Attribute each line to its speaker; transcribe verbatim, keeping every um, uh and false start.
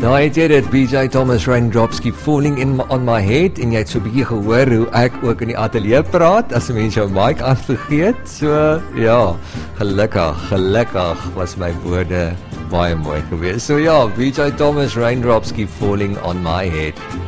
Speaker 1: Nou het jy dit, B J Thomas, Raindrops Keep Falling in on My Head, en jy het so 'n bietjie gehoor hoe ek ook in die ateljee praat, as 'n mens jou mic aanvergeet, so ja, gelukkig, gelukkig was my woorde baie mooi geweest. So ja, B J Thomas, Raindrops Keep Falling on My Head.